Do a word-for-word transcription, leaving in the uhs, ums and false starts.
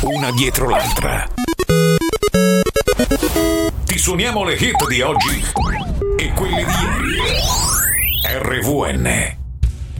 una dietro l'altra. Ti suoniamo le hit di oggi e quelle di ieri. R V N